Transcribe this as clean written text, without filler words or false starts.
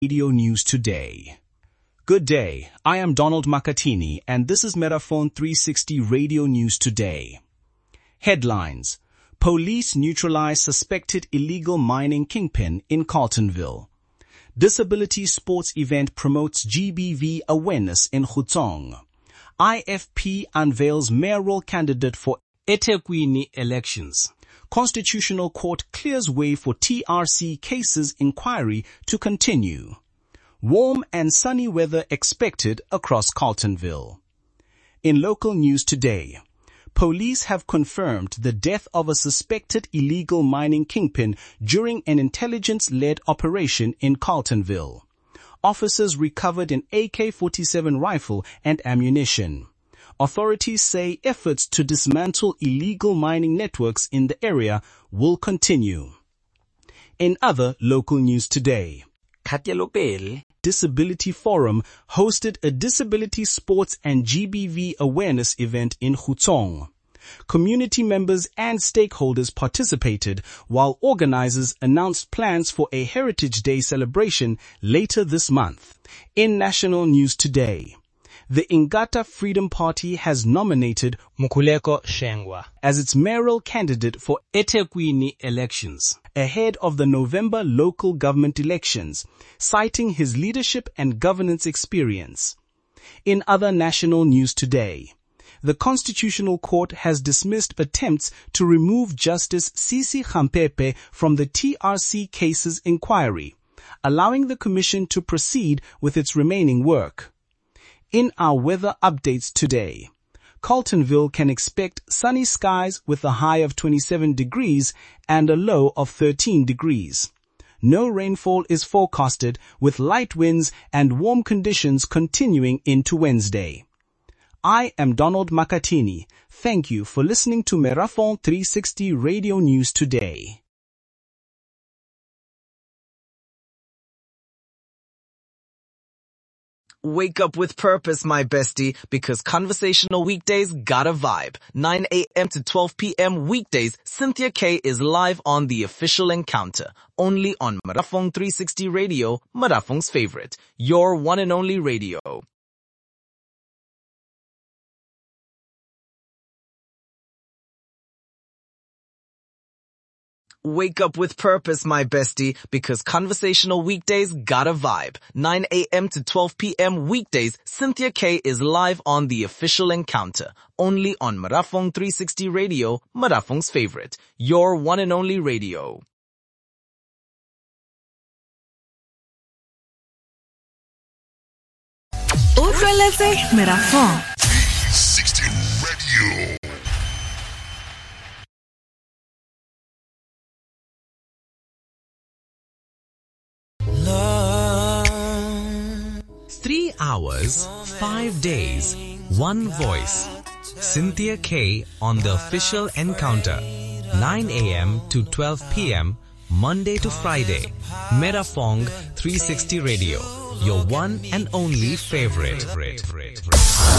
Radio News Today. Good day, I am Donald Makatini and this is Metaphone 360 Radio News Today. Headlines: Police neutralize suspected illegal mining kingpin in Carletonville. Disability sports event promotes GBV awareness in Gauteng. IFP unveils mayoral candidate for eThekwini elections. Constitutional Court clears way for TRC cases inquiry to continue. Warm and sunny weather expected across Carletonville. In local news today, police have confirmed the death of a suspected illegal mining kingpin during an intelligence-led operation in Carletonville. Officers recovered an AK-47 rifle and ammunition. Authorities say efforts to dismantle illegal mining networks in the area will continue. In other local news today, Disability Forum hosted a disability sports and GBV awareness event in Gauteng. Community members and stakeholders participated while organizers announced plans for a Heritage Day celebration later this month. In national news today, the Ingata Freedom Party has nominated Mkhuleko Shengwa as its mayoral candidate for eThekwini elections ahead of the November local government elections, citing his leadership and governance experience. In other national news today, the Constitutional Court has dismissed attempts to remove Justice Sisi Khampepe from the TRC cases inquiry, allowing the Commission to proceed with its remaining work. In our weather updates today, Carletonville can expect sunny skies with a high of 27 degrees and a low of 13 degrees. No rainfall is forecasted with light winds and warm conditions continuing into Wednesday. I am Donald Makatini. Thank you for listening to Metaphone 360 Radio News Today. Wake up with purpose, my bestie, because conversational weekdays got a vibe. 9 a.m. to 12 p.m. weekdays, Cynthia K is live on The Official Encounter. Only on Metaphone 360 Radio, Metaphone's favorite. Your one and only radio. Wake up with purpose, my bestie, because conversational weekdays got a vibe. 9 a.m. to 12 p.m. weekdays, Cynthia K is live on The Official Encounter. Only on Metaphone 360 Radio, Metaphone's favorite. Your one and only radio. Utlweletse Metaphone 360 Radio. 3 hours, 5 days, one voice. Cynthia K on The Official Encounter. 9 a.m. to 12 p.m. Monday to Friday. Metaphone 360 Radio. Your one and only favorite.